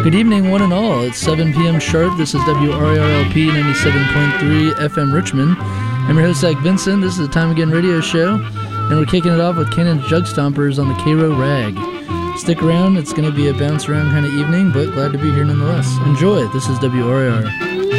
Good evening, one and all. It's 7 p.m. sharp. This is WRIRLP 97.3 FM Richmond. I'm your host, Zach Vincent. This is the Time Again radio show, and we're kicking it off with Cannon's Jug Stompers on the Cairo Rag. Stick around. It's going to be a bounce around kind of evening, but glad to be here nonetheless. Enjoy. This is WRIR.